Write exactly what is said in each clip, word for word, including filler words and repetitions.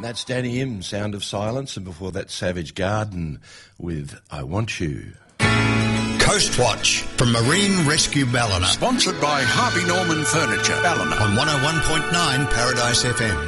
And that's Danny M, Sound of Silence, and before that Savage Garden with I Want You. Coast Watch from Marine Rescue Ballina. Sponsored by Harvey Norman Furniture, Ballina. On one oh one point nine Paradise F M.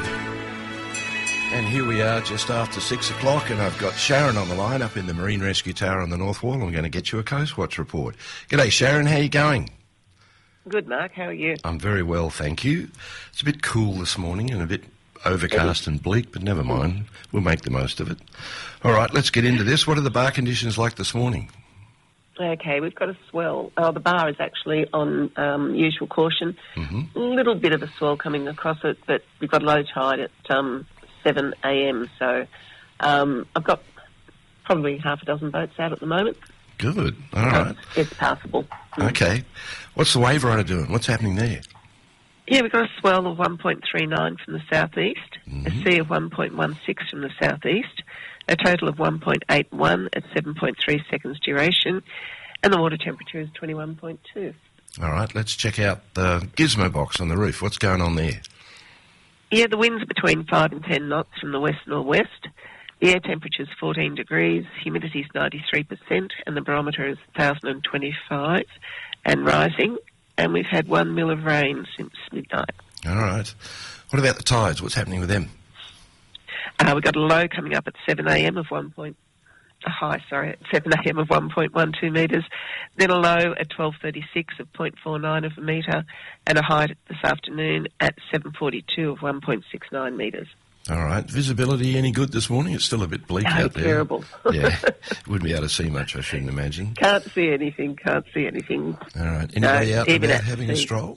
And here we are just after six o'clock, and I've got Sharon on the line up in the Marine Rescue Tower on the North Wall. I'm going to get you a Coast Watch report. G'day, Sharon. How are you going? Good, Mark. How are you? I'm very well, thank you. It's a bit cool this morning and a bit overcast and bleak, but never mind. We'll make the most of it. All right, let's get into this. What are the bar conditions like this morning? Okay, we've got a swell. Oh, the bar is actually on um, usual caution. Mm-hmm. A little bit of a swell coming across it, but we've got low tide at um, seven a.m, so um, I've got probably half a dozen boats out at the moment. Good, all right. It's passable. Okay. What's the wave rider doing? What's happening there? Yeah, we've got a swell of one point three nine from the southeast, mm-hmm. a sea of one point one six from the southeast, a total of one point eight one at seven point three seconds duration, and the water temperature is twenty-one point two. All right, let's check out the gizmo box on the roof. What's going on there? Yeah, the winds are between five and ten knots from the west-northwest. The air temperature is fourteen degrees, humidity is ninety-three percent, and the barometer is one thousand twenty-five and rising. And we've had one mil of rain since midnight. All right. What about the tides? What's happening with them? Uh, we've got a low coming up at seven a.m. of one point... A high, sorry, at seven a.m. of one point one two metres. Then a low at twelve thirty-six of zero point four nine of a metre. And a high this afternoon at seven forty-two of one point six nine metres. All right. Visibility any good this morning? It's still a bit bleak no, out there. Terrible. Yeah. Wouldn't be able to see much, I shouldn't imagine. Can't see anything. Can't see anything. All right. Anybody no, out and about at having sea. a stroll?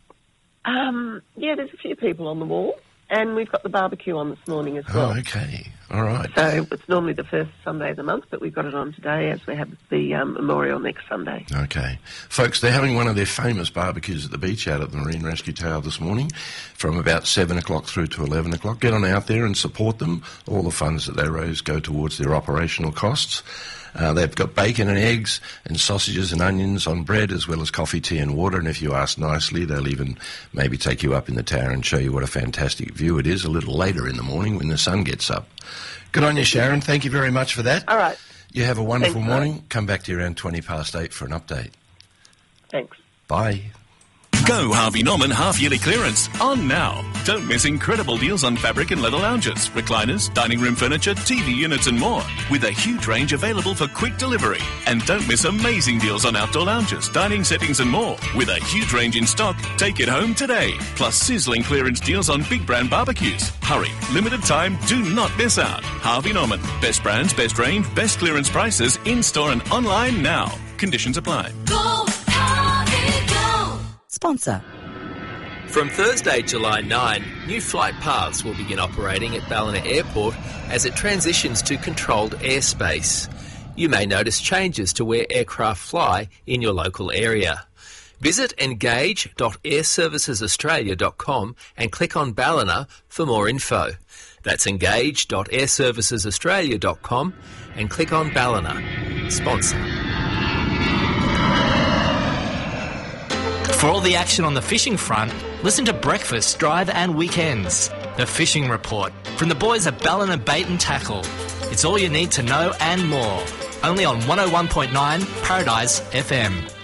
Um, yeah, there's a few people on the wall. And we've got the barbecue on this morning as well. Oh, okay. All right. So it's normally the first Sunday of the month, but we've got it on today as we have the um, memorial next Sunday. Okay. Folks, they're having one of their famous barbecues at the beach out at the Marine Rescue Tower this morning from about seven o'clock through to eleven o'clock. Get on out there and support them. All the funds that they raise go towards their operational costs. Uh, they've got bacon and eggs and sausages and onions on bread, as well as coffee, tea and water. And if you ask nicely, they'll even maybe take you up in the tower and show you what a fantastic view it is a little later in the morning when the sun gets up. Good on you, Sharon. Thank you very much for that. All right. You have a wonderful Thanks, morning. Mark. Come back to you around twenty past eight for an update. Thanks. Bye. Go Harvey Norman half-yearly clearance on now. Don't miss incredible deals on fabric and leather lounges, recliners, dining room furniture, T V units and more, with a huge range available for quick delivery. And don't miss amazing deals on outdoor lounges, dining settings and more, with a huge range in stock. Take it home today. Plus sizzling clearance deals on big brand barbecues. Hurry, limited time, do not miss out. Harvey Norman, best brands, best range, best clearance prices, in-store and online now. Conditions apply. Go Harvey, go! Sponsor. From Thursday, July ninth, new flight paths will begin operating at Ballina Airport as it transitions to controlled airspace. You may notice changes to where aircraft fly in your local area. Visit engage dot air services australia dot com and click on Ballina for more info. That's engage dot air services australia dot com and click on Ballina. Sponsor. For all the action on the fishing front, listen to Breakfast, Drive and Weekends. The Fishing Report from the boys at Ballina Bait and Tackle. It's all you need to know and more. Only on one oh one point nine Paradise F M.